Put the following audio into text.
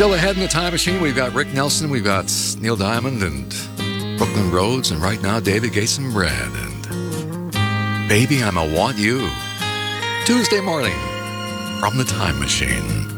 Still ahead in the time machine, we've got Rick Nelson, we've got Neil Diamond and Brooklyn Roads, and right now David Gates and Brad and Baby, I'ma Want You. Tuesday morning from the time machine.